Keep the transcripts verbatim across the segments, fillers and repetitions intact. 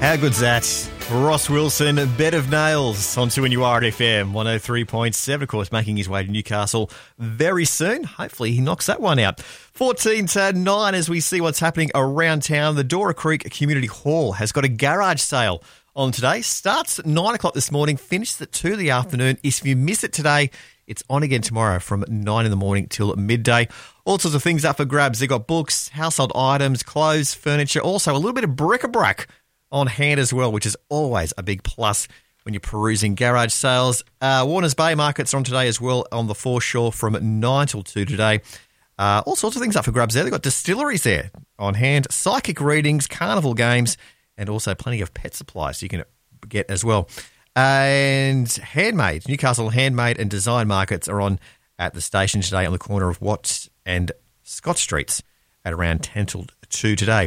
How good's that? Ross Wilson, Bed of Nails on two N U R at F M one oh three point seven, of course, making his way to Newcastle very soon. Hopefully he knocks that one out. fourteen to nine as we see what's happening around town. The Dora Creek Community Hall has got a garage sale on today. Starts at nine o'clock this morning, finishes at two in the afternoon. If you miss it today, it's on again tomorrow from nine in the morning till midday. All sorts of things up for grabs. They've got books, household items, clothes, furniture, also a little bit of bric-a-brac on hand as well, which is always a big plus when you're perusing garage sales. Uh, Warners Bay markets are on today as well on the foreshore from nine till two today. Uh, all sorts of things up for grabs there. They've got distilleries there on hand, psychic readings, carnival games, and also plenty of pet supplies you can get as well. And handmade, Newcastle handmade and design markets are on at the station today on the corner of Watt and Scott Streets at around ten till two today.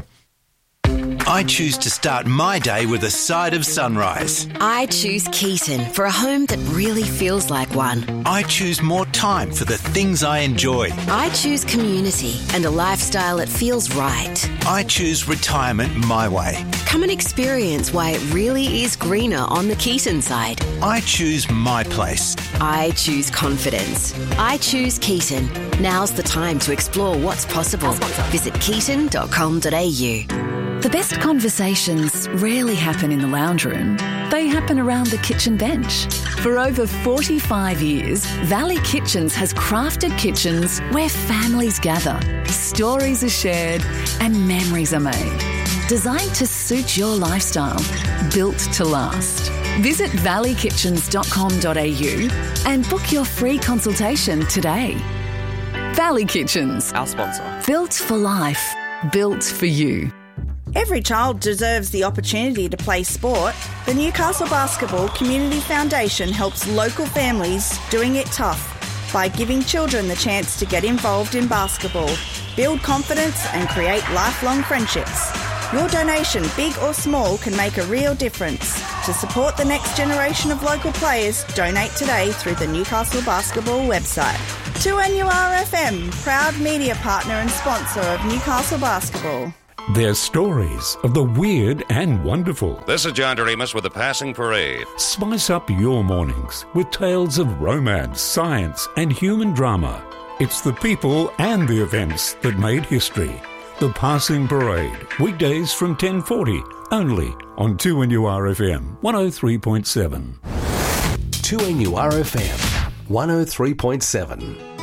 I choose to start my day with a side of sunrise. I choose Keaton for a home that really feels like one. I choose more time for the things I enjoy. I choose community and a lifestyle that feels right. I choose retirement my way. Come and experience why it really is greener on the Keaton side. I choose my place. I choose confidence. I choose Keaton. Now's the time to explore what's possible. Visit keaton dot com dot a u. The best conversations rarely happen in the lounge room. They happen around the kitchen bench. For over forty-five years, Valley Kitchens has crafted kitchens where families gather, stories are shared, and memories are made. Designed to suit your lifestyle, built to last. Visit valley kitchens dot com dot a u and book your free consultation today. Valley Kitchens. Our sponsor. Built for life. Built for you. Every child deserves the opportunity to play sport. The Newcastle Basketball Community Foundation helps local families doing it tough by giving children the chance to get involved in basketball, build confidence and create lifelong friendships. Your donation, big or small, can make a real difference. To support the next generation of local players, donate today through the Newcastle Basketball website. two N U R F M, proud media partner and sponsor of Newcastle Basketball. They're stories of the weird and wonderful. This is John Doremus with the Passing Parade. Spice up your mornings with tales of romance, science, and human drama. It's the people and the events that made history. The Passing Parade, weekdays from ten forty, only on two N U R F M one oh three point seven. two N U R F M one oh three point seven.